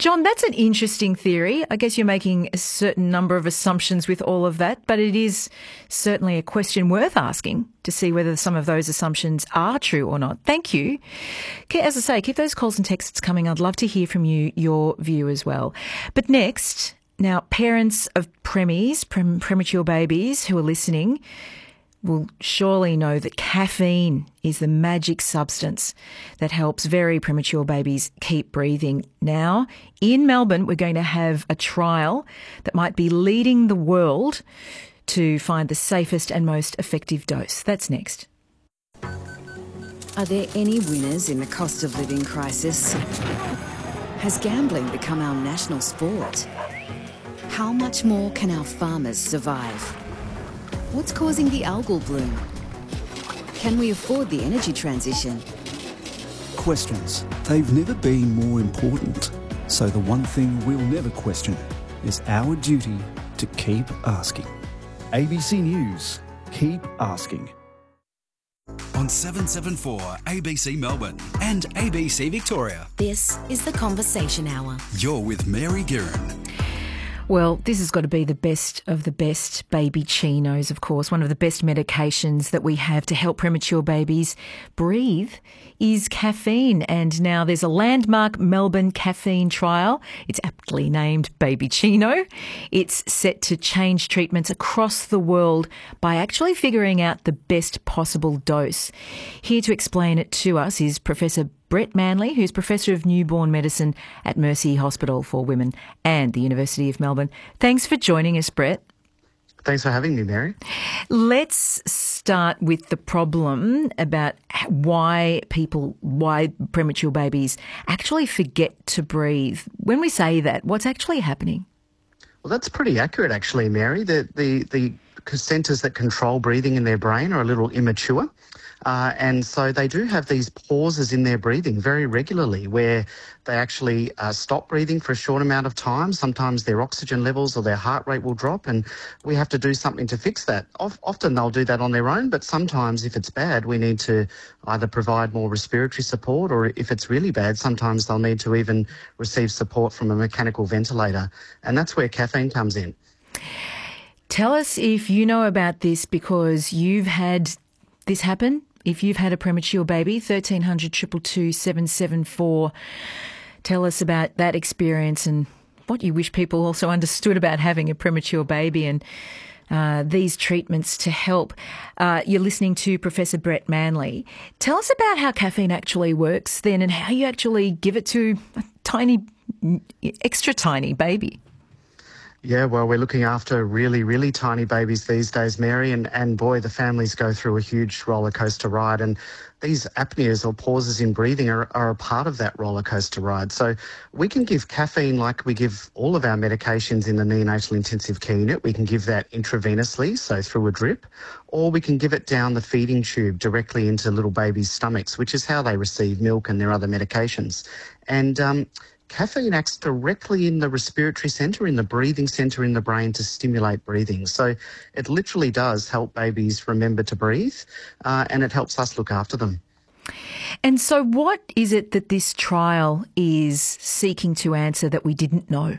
John, that's an interesting theory. I guess you're making a certain number of assumptions with all of that, but it is certainly a question worth asking to see whether some of those assumptions are true or not. Thank you. As I say, keep those calls and texts coming. I'd love to hear from you, your view as well. But next, now, parents of premature babies who are listening will surely know that caffeine is the magic substance that helps very premature babies keep breathing. Now, in Melbourne, we're going to have a trial that might be leading the world to find the safest and most effective dose. That's next. Are there any winners in the cost of living crisis? Has gambling become our national sport? How much more can our farmers survive? What's causing the algal bloom? Can we afford the energy transition? Questions. They've never been more important. So the one thing we'll never question is our duty to keep asking. ABC News. Keep asking. On 774 ABC Melbourne and ABC Victoria. This is The Conversation Hour. You're with Mary Guerin. Well, this has got to be the best of the best baby chinos, of course. One of the best medications that we have to help premature babies breathe is caffeine. And now there's a landmark Melbourne caffeine trial. It's aptly named Baby Chino. It's set to change treatments across the world by actually figuring out the best possible dose. Here to explain it to us is Professor Brett Manley, who's Professor of Newborn Medicine at Mercy Hospital for Women and the University of Melbourne. Thanks for joining us, Brett. Thanks for having me, Mary. Let's start with the problem about why premature babies actually forget to breathe. When we say that, what's actually happening? Well, that's pretty accurate, actually, Mary. The centres that control breathing in their brain are a little immature. And so they do have these pauses in their breathing very regularly where they actually stop breathing for a short amount of time. Sometimes their oxygen levels or their heart rate will drop, and we have to do something to fix that. Often they'll do that on their own, but sometimes if it's bad, we need to either provide more respiratory support, or if it's really bad, sometimes they'll need to even receive support from a mechanical ventilator. And that's where caffeine comes in. Tell us if you know about this because you've had this happen. If you've had a premature baby, 1300 222 774. Tell us about that experience and what you wish people also understood about having a premature baby and these treatments to help. You're listening to Professor Brett Manley. Tell us about how caffeine actually works then and how you actually give it to a tiny, extra tiny baby. Yeah, well, we're looking after really, really tiny babies these days, Mary, and boy, the families go through a huge roller coaster ride. And these apneas or pauses in breathing are a part of that roller coaster ride. So we can give caffeine like we give all of our medications in the neonatal intensive care unit. We can give that intravenously, so through a drip, or we can give it down the feeding tube directly into little babies' stomachs, which is how they receive milk and their other medications. And caffeine acts directly in the respiratory centre, in the breathing centre in the brain to stimulate breathing. So it literally does help babies remember to breathe and it helps us look after them. And so what is it that this trial is seeking to answer that we didn't know?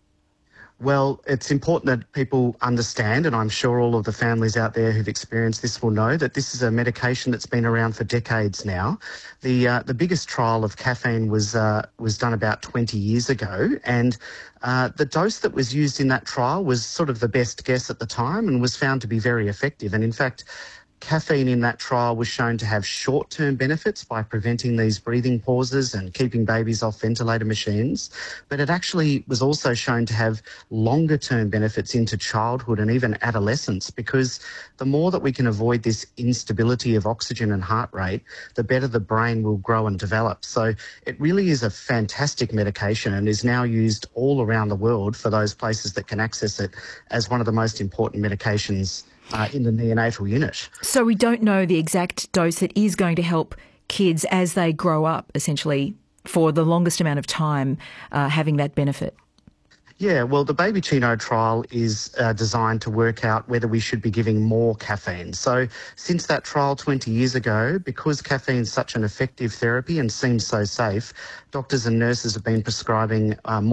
Well, it's important that people understand, and I'm sure all of the families out there who've experienced this will know, that this is a medication that's been around for decades now. The biggest trial of caffeine was done about 20 years ago, and the dose that was used in that trial was sort of the best guess at the time and was found to be very effective. And in fact, caffeine in that trial was shown to have short-term benefits by preventing these breathing pauses and keeping babies off ventilator machines, but it actually was also shown to have longer-term benefits into childhood and even adolescence, because the more that we can avoid this instability of oxygen and heart rate, the better the brain will grow and develop. So it really is a fantastic medication and is now used all around the world for those places that can access it as one of the most important medications in the neonatal unit. So we don't know the exact dose that is going to help kids as they grow up, essentially, for the longest amount of time, having that benefit. Yeah, well, the Baby Chino trial is designed to work out whether we should be giving more caffeine. So since that trial 20 years ago, because caffeine is such an effective therapy and seems so safe, doctors and nurses have been prescribing more